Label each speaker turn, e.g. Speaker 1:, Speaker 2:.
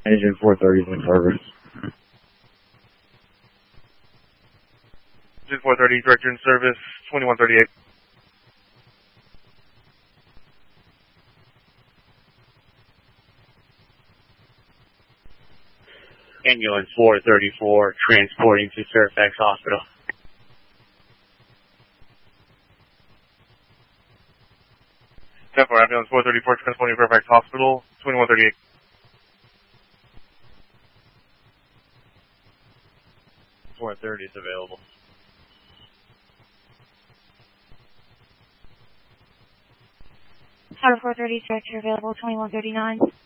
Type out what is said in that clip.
Speaker 1: Engine 430 is in service.
Speaker 2: Engine 430, director in service, 2138.
Speaker 3: Ambulance 434, transporting to Fairfax Hospital.
Speaker 2: 10-4, ambulance 434, transporting to Fairfax Hospital, 2138.
Speaker 4: .430 is available.
Speaker 5: Tower 430, director available, 2139.